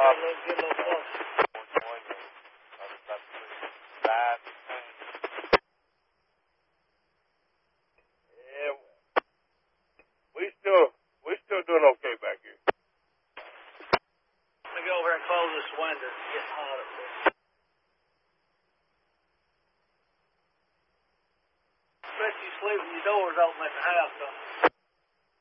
Get a little closer. Yeah, we still doing okay back here. Let me go over and close this window. It's getting hot up there. Especially you sleep with your doors open, that